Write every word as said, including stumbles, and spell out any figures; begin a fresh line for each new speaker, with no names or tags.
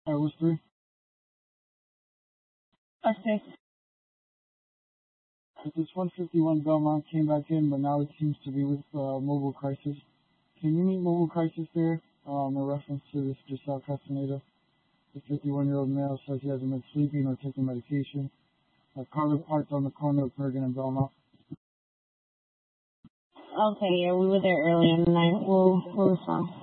I was three.
A six.
This one fifty-one Belmont came back in, but now it seems to be with uh, Mobile Crisis. Can you meet Mobile Crisis there? Um, in reference to this Giselle Castaneda. The fifty-one-year-old male says he hasn't been sleeping or taking medication. A car parked on the corner of Bergen and Belmont.
Okay, yeah, we were there earlier in the night. We'll, we'll respond.